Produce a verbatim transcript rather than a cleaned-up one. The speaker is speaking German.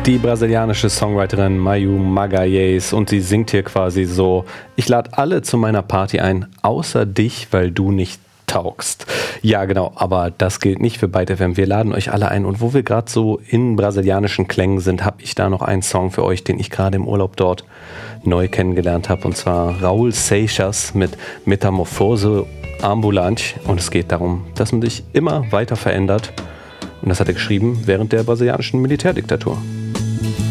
Die brasilianische Songwriterin Mayu Magalhães, und sie singt hier quasi so: Ich lade alle zu meiner Party ein, außer dich, weil du nicht taugst. Ja, genau, aber das gilt nicht für Byte F M. Wir laden euch alle ein, und wo wir gerade so in brasilianischen Klängen sind, habe ich da noch einen Song für euch, den ich gerade im Urlaub dort neu kennengelernt habe, und zwar Raul Seixas mit Metamorphose Ambulante, und es geht darum, dass man sich immer weiter verändert, und das hat er geschrieben während der brasilianischen Militärdiktatur.